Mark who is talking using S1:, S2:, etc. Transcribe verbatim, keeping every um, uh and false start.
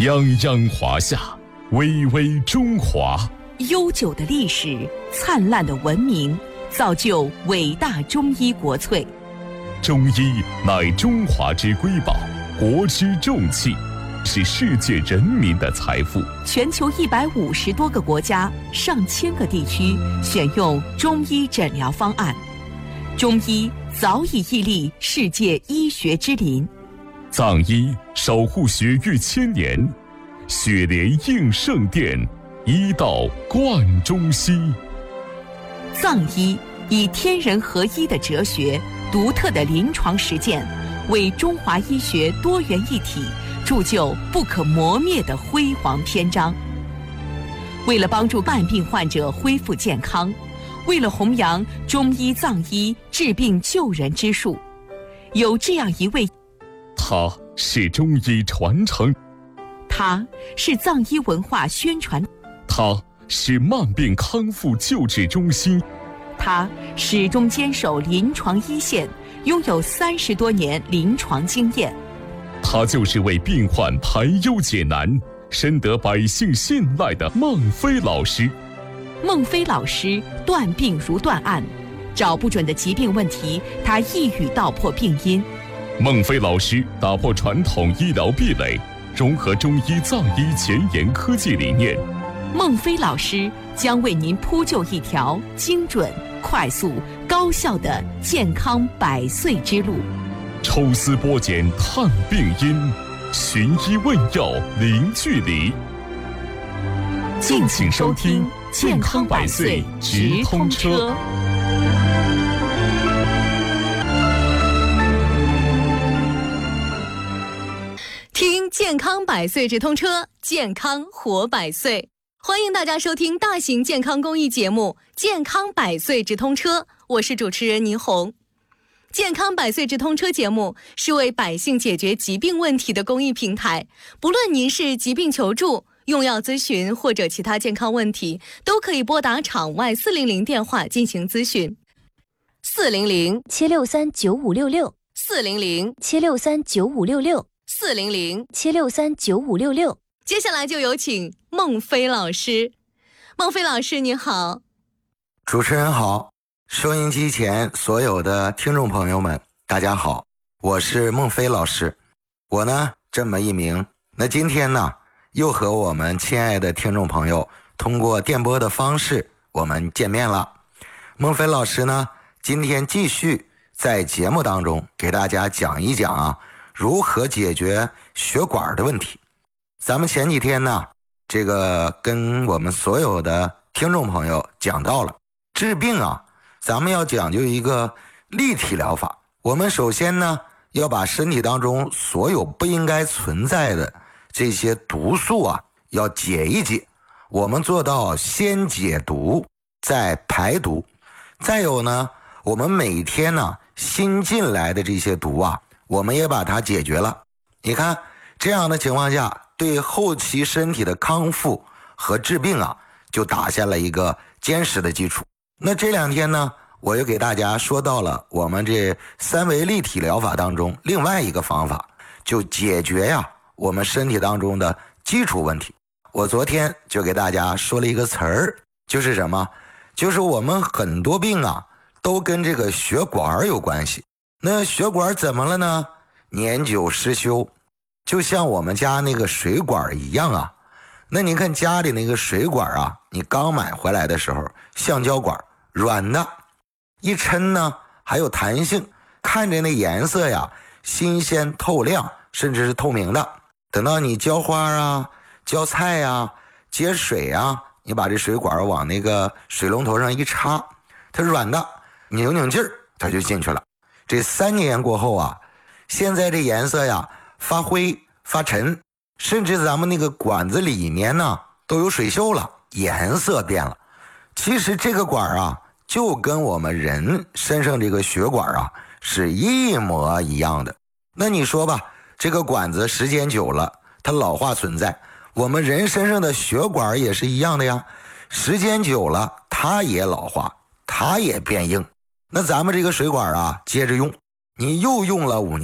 S1: 泱泱华夏，巍巍中华。
S2: 悠久的历史，灿烂的文明，造就伟大中医国粹。
S1: 中医乃中华之瑰宝，国之重器，是世界人民的财富。
S2: 全球一百五十多个国家、上千个地区选用中医诊疗方案，中医早已屹立世界医学之林。
S1: 藏医守护血域千年，血莲应圣殿，医道贯中西。
S2: 藏医以天人合一的哲学、独特的临床实践，为中华医学多元一体铸就不可磨灭的辉煌篇章。为了帮助慢病患者恢复健康，为了弘扬中医藏医治病救人之术，有这样一位，
S1: 他是中医传承，
S2: 他是藏医文化宣传，
S1: 他是慢病康复救治中心，
S2: 他始终坚守临床一线，拥有三十多年临床经验。
S1: 他就是为病患排忧解难，深得百姓信赖的孟非老师。
S2: 孟非老师断病如断案，找不准的疾病问题，他一语道破病因。
S1: 孟非老师打破传统医疗壁垒，融合中医藏医前沿科技理念。
S2: 孟非老师将为您铺就一条精准、快速、高效的健康百岁之路。
S1: 抽丝剥茧探病因，寻医问药零距离。敬请收听健康百岁直通车。
S3: 听健康百岁直通车，健康活百岁。欢迎大家收听大型健康公益节目《健康百岁直通车》，我是主持人倪红。健康百岁直通车节目是为百姓解决疾病问题的公益平台，不论您是疾病求助、用药咨询或者其他健康问题，都可以拨打场外四零零电话进行咨询。四零零
S4: 七六三九五六六，
S3: 四零零
S4: 七六三九五六六，
S3: 四零零
S4: 七六三九五六六。
S3: 接下来就有请孟非老师。孟非老师您好。
S5: 主持人好，收音机前所有的听众朋友们大家好，我是孟非老师。我呢这么一名，那今天呢又和我们亲爱的听众朋友通过电波的方式我们见面了。孟非老师呢今天继续在节目当中给大家讲一讲啊如何解决血管的问题。咱们前几天呢这个跟我们所有的听众朋友讲到了治病啊，咱们要讲究一个立体疗法。我们首先呢要把身体当中所有不应该存在的这些毒素啊要解一解，我们做到先解毒再排毒。再有呢我们每天呢新进来的这些毒啊我们也把它解决了。你看这样的情况下，对后期身体的康复和治病啊就打下了一个坚实的基础。那这两天呢我又给大家说到了我们这三维立体疗法当中另外一个方法，就解决呀我们身体当中的基础问题。我昨天就给大家说了一个词儿，就是什么？就是我们很多病啊都跟这个血管有关系。那血管怎么了呢？年久失修，就像我们家那个水管一样啊。那你看家里那个水管啊，你刚买回来的时候橡胶管软的，一抻呢还有弹性，看着那颜色呀新鲜透亮，甚至是透明的。等到你浇花啊浇菜啊接水啊，你把这水管往那个水龙头上一插，它软的，拧拧劲儿它就进去了。这三年过后啊，现在这颜色呀发灰发沉，甚至咱们那个管子里面呢都有水锈了，颜色变了。其实这个管啊就跟我们人身上这个血管啊是一模一样的。那你说吧，这个管子时间久了它老化存在，我们人身上的血管也是一样的呀，时间久了它也老化，它也变硬。那咱们这个水管啊接着用，你又用了五年